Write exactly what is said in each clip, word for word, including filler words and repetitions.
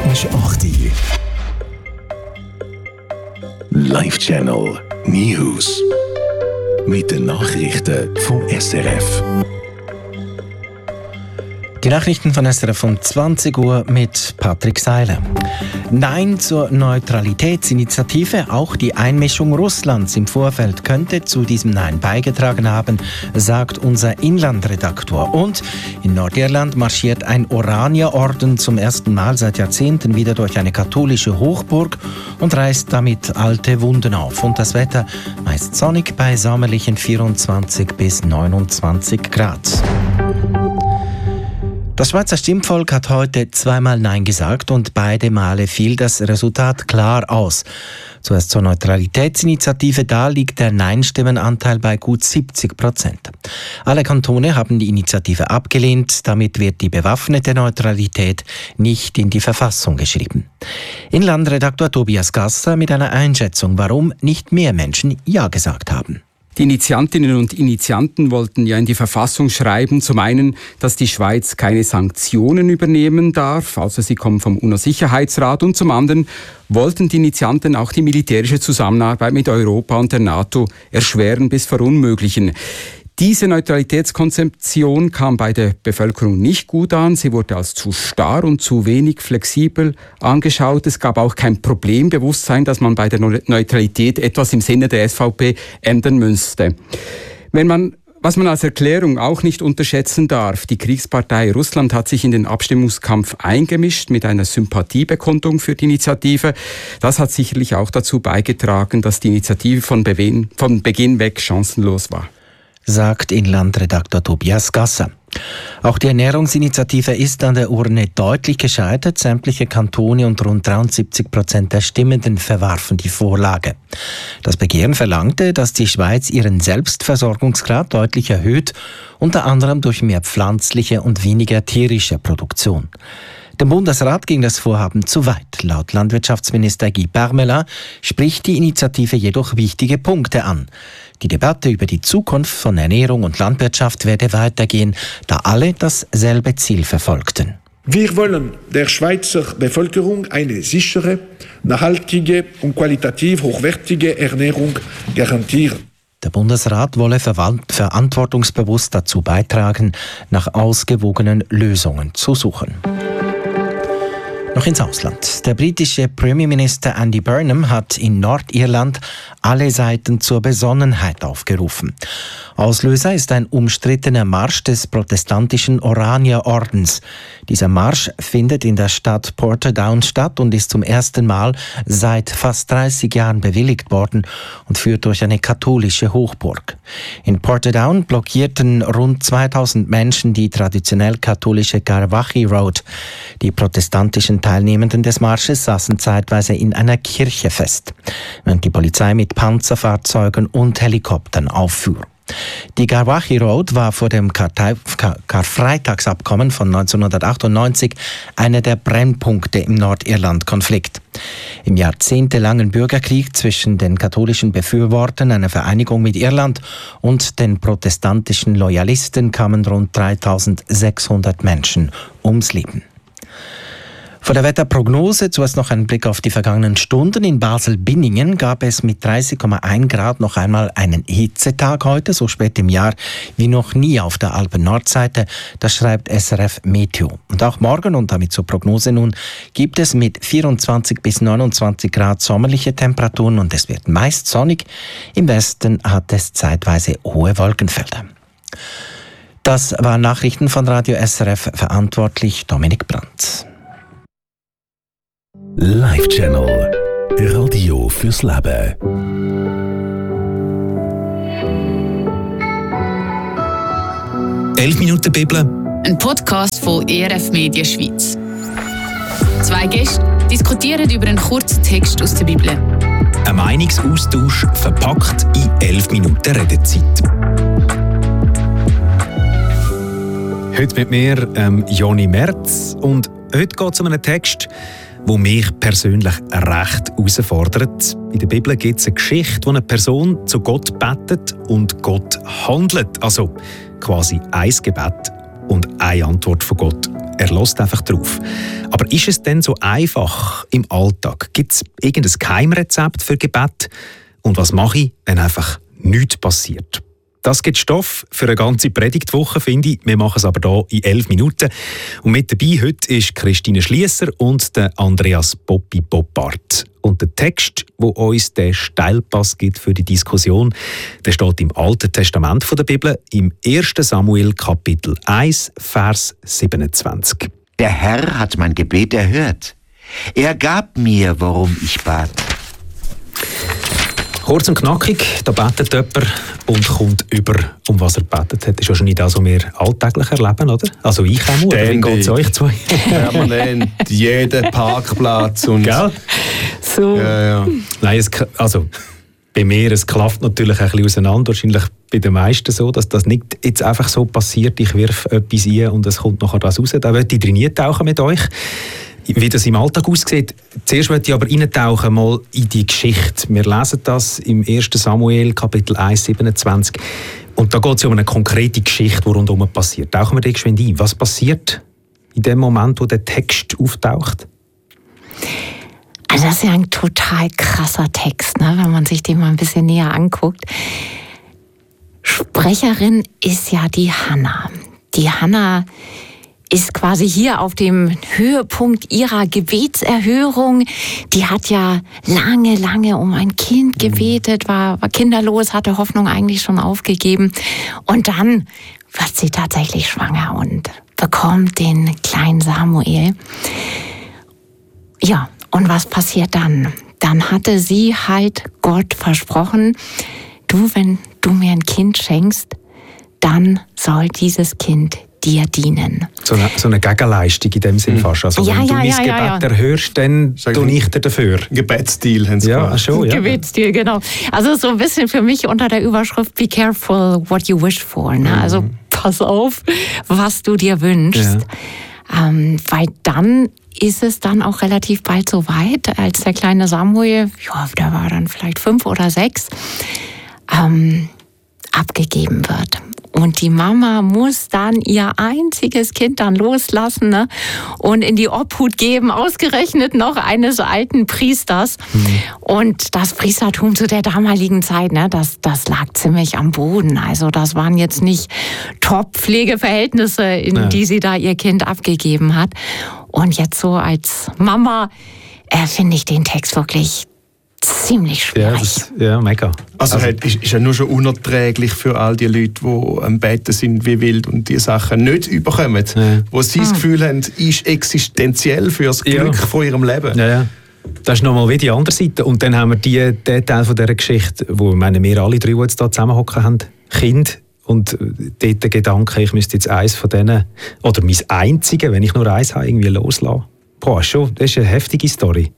ist acht Uhr. Live Channel News. Mit den Nachrichten vom S R F. Die Nachrichten von S R F um zwanzig Uhr mit Patrick Seiler. Nein zur Neutralitätsinitiative. Auch die Einmischung Russlands im Vorfeld könnte zu diesem Nein beigetragen haben, sagt unser Inlandredaktor. Und in Nordirland marschiert ein Oranierorden zum ersten Mal seit Jahrzehnten wieder durch eine katholische Hochburg und reißt damit alte Wunden auf. Und das Wetter meist sonnig bei sommerlichen vierundzwanzig bis neunundzwanzig Grad. Das Schweizer Stimmvolk hat heute zweimal Nein gesagt und beide Male fiel das Resultat klar aus. Zuerst zur Neutralitätsinitiative, da liegt der Nein-Stimmenanteil bei gut siebzig Prozent. Alle Kantone haben die Initiative abgelehnt, damit wird die bewaffnete Neutralität nicht in die Verfassung geschrieben. Inlandredaktor Tobias Gasser mit einer Einschätzung, warum nicht mehr Menschen Ja gesagt haben. Die Initiantinnen und Initianten wollten ja in die Verfassung schreiben, zum einen, dass die Schweiz keine Sanktionen übernehmen darf, also sie kommen vom U N O-Sicherheitsrat, und zum anderen wollten die Initianten auch die militärische Zusammenarbeit mit Europa und der NATO erschweren bis verunmöglichen. Diese Neutralitätskonzeption kam bei der Bevölkerung nicht gut an. Sie wurde als zu starr und zu wenig flexibel angeschaut. Es gab auch kein Problembewusstsein, dass man bei der Neutralität etwas im Sinne der S V P ändern müsste. Wenn man Was man als Erklärung auch nicht unterschätzen darf: Die Kriegspartei Russland hat sich in den Abstimmungskampf eingemischt mit einer Sympathiebekundung für die Initiative. Das hat sicherlich auch dazu beigetragen, dass die Initiative von Beginn, von Beginn weg chancenlos war, sagt Inlandredaktor Tobias Gasser. Auch die Ernährungsinitiative ist an der Urne deutlich gescheitert. Sämtliche Kantone und rund dreiundsiebzig Prozent der Stimmenden verwarfen die Vorlage. Das Begehren verlangte, dass die Schweiz ihren Selbstversorgungsgrad deutlich erhöht, unter anderem durch mehr pflanzliche und weniger tierische Produktion. Dem Bundesrat ging das Vorhaben zu weit. Laut Landwirtschaftsminister Guy Parmelin spricht die Initiative jedoch wichtige Punkte an. Die Debatte über die Zukunft von Ernährung und Landwirtschaft werde weitergehen, da alle dasselbe Ziel verfolgten. Wir wollen der Schweizer Bevölkerung eine sichere, nachhaltige und qualitativ hochwertige Ernährung garantieren. Der Bundesrat wolle verantwortungsbewusst dazu beitragen, nach ausgewogenen Lösungen zu suchen. Noch ins Ausland. Der britische Premierminister Andy Burnham hat in Nordirland alle Seiten zur Besonnenheit aufgerufen. Auslöser ist ein umstrittener Marsch des protestantischen Oranierordens. Dieser Marsch findet in der Stadt Portadown statt und ist zum ersten Mal seit fast dreißig Jahren bewilligt worden und führt durch eine katholische Hochburg. In Portadown blockierten rund zweitausend Menschen die traditionell katholische Garvaghy Road. Die protestantischen Teilnehmenden des Marsches saßen zeitweise in einer Kirche fest, während die Polizei mit Panzerfahrzeugen und Helikoptern auffuhr. Die Garvaghy Road war vor dem Kartei- Kar- Karfreitagsabkommen von neunzehnhundertachtundneunzig einer der Brennpunkte im Nordirland-Konflikt. Im jahrzehntelangen Bürgerkrieg zwischen den katholischen Befürwortern einer Vereinigung mit Irland und den protestantischen Loyalisten kamen rund dreitausendsechshundert Menschen ums Leben. Von der Wetterprognose zuerst noch ein Blick auf die vergangenen Stunden. In Basel-Binningen gab es mit dreißig Komma eins Grad noch einmal einen Hitzetag heute, so spät im Jahr wie noch nie auf der Alpen-Nordseite. Das schreibt S R F Meteo. Und auch morgen, und damit zur Prognose nun, gibt es mit vierundzwanzig bis neunundzwanzig Grad sommerliche Temperaturen und es wird meist sonnig. Im Westen hat es zeitweise hohe Wolkenfelder. Das waren Nachrichten von Radio S R F, verantwortlich Dominik Brandt. Live Channel. Radio fürs Leben. elf Minuten Bibel. Ein Podcast von E R F Media Schweiz. Zwei Gäste diskutieren über einen kurzen Text aus der Bibel. Ein Meinungsaustausch verpackt in elf Minuten Redezeit. Heute mit mir ähm, Joni Merz. Und heute geht es um einen Text, der mich persönlich recht herausfordert. In der Bibel gibt es eine Geschichte, wo eine Person zu Gott betet und Gott handelt. Also quasi ein Gebet und eine Antwort von Gott. Er hört einfach drauf. Aber ist es denn so einfach im Alltag? Gibt es irgendein Geheimrezept für Gebet? Und was mache ich, wenn einfach nichts passiert? Das gibt Stoff für eine ganze Predigtwoche, finde ich. Wir machen es aber hier in elf Minuten. Und mit dabei heute ist Christine Schliesser und der Andreas Poppi Poppart. Und der Text, der uns den Steilpass gibt für die Diskussion, der steht im Alten Testament der Bibel, im ersten Samuel Kapitel eins, Vers siebenundzwanzig. Der Herr hat mein Gebet erhört. Er gab mir, worum ich bat. Kurz und knackig, da betet jemand und kommt über, um was er betet hat. Das ist wahrscheinlich das, was wir alltäglich erleben, oder? Also ich auch, oder wie geht es euch zwei? Permanent, jeden Parkplatz und... Gell? So. Ja, ja. Nein, es, also bei mir, es klafft natürlich ein bisschen auseinander. Wahrscheinlich bei den meisten so, dass das nicht jetzt einfach so passiert, ich wirf etwas ein und es kommt nachher das raus. Da möchte ich drin eintauchen mit euch. Wie das im Alltag aussieht. Zuerst möchte ich aber eintauchen mal in die Geschichte. Wir lesen das im ersten Samuel, Kapitel eins, siebenundzwanzig. Und da geht es um eine konkrete Geschichte, die rundherum passiert. Tauchen wir da geschwind ein. Was passiert in dem Moment, wo der Text auftaucht? Also das ist ja ein total krasser Text, ne? Wenn man sich den mal ein bisschen näher anguckt. Sprecherin ist ja die Hannah. Die Hannah ist quasi hier auf dem Höhepunkt ihrer Gebetserhörung. Die hat ja lange, lange um ein Kind gebetet, war, war kinderlos, hatte Hoffnung eigentlich schon aufgegeben. Und dann wird sie tatsächlich schwanger und bekommt den kleinen Samuel. Ja, und was passiert dann? Dann hatte sie halt Gott versprochen, du, wenn du mir ein Kind schenkst, dann soll dieses Kind dir dienen. So eine, so eine Gegenleistung in dem Sinn fast. Also ja, wenn du ja, mein ja, Gebet ja, ja. erhörst, dann tue ich dir dafür. Gebetsstil haben sie ja, gemacht. schon, ja. Gebetsstil, genau. Also so ein bisschen für mich unter der Überschrift Be careful what you wish for. Ne? Mhm. Also pass auf, was du dir wünschst. Ja. Ähm, weil dann ist es dann auch relativ bald so weit, als der kleine Samuel, ja, der war dann vielleicht fünf oder sechs, ähm, abgegeben wird. Und die Mama muss dann ihr einziges Kind dann loslassen, ne? Und in die Obhut geben, ausgerechnet noch eines alten Priesters. Mhm. Und das Priestertum zu der damaligen Zeit, ne, das, das lag ziemlich am Boden. Also das waren jetzt nicht Top-Pflegeverhältnisse, in ja. die sie da ihr Kind abgegeben hat. Und jetzt so als Mama äh, finde ich den Text wirklich ziemlich schwierig. Ja, das, ja mega. Also, also ist, ist ja nur schon unerträglich für all die Leute, die am Beten sind wie wild und die Sachen nicht überkommen, ja. wo sie hm. das Gefühl haben, ist existenziell für das Glück ja. von ihrem Leben. Ja, ja. Das ist nochmal wie die andere Seite. Und dann haben wir die, den Teil von dieser Geschichte, wo meine, wir alle drei, die jetzt hier zusammenhocken haben, Kind. Und dort der Gedanke, ich müsste jetzt eins von denen, oder mein einziges, wenn ich nur eins habe, irgendwie loslassen. Boah, schon, das ist eine heftige Story.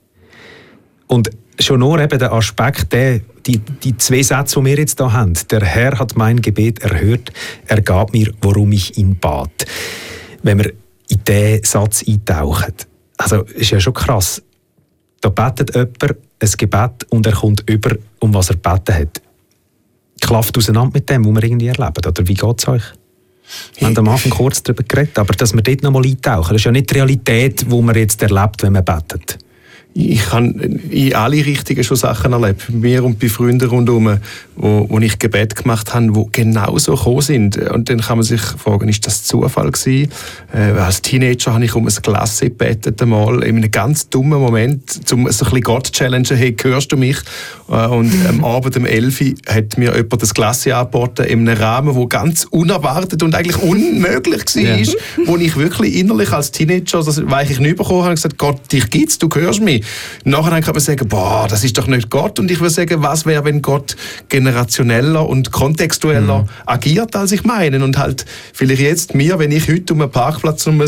Und schon nur eben der Aspekt, der, die, die zwei Sätze, die wir jetzt hier haben. Der Herr hat mein Gebet erhört, er gab mir, worum ich ihn bat. Wenn wir in diesen Satz eintauchen, also ist ja schon krass. Da betet jemand ein Gebet und er kommt über, um was er gebeten hat. Klafft auseinander mit dem, was wir irgendwie erleben? Oder wie geht es euch? Wir haben am Anfang kurz darüber geredet, aber dass wir dort noch mal eintauchen, das ist ja nicht die Realität, die man jetzt erlebt, wenn man betet. Ich habe in alle Richtungen schon Sachen erlebt. Bei mir und bei Freunden rundherum, wo, wo ich Gebet gemacht habe, die genau so gekommen sind. Und dann kann man sich fragen, ist das Zufall gewesen? Äh, als Teenager habe ich um ein Glas gebetet, einmal, in einem ganz dummen Moment, um so ein bisschen Gott zu challengen, hey, hörst du mich? Äh, und am Abend um elf Uhr hat mir jemand das Glas angeboten, in einem Rahmen, der ganz unerwartet und eigentlich unmöglich war. Ja. Wo ich wirklich innerlich als Teenager, das weiche ich nicht bekommen habe, und gesagt, Gott, dich gibt's, du hörst mich. Nachher kann man sagen, boah, das ist doch nicht Gott. Und ich würde sagen, was wäre, wenn Gott generationeller und kontextueller mhm. agiert, als ich meine. Und halt vielleicht jetzt mir, wenn ich heute um einen Parkplatz um ein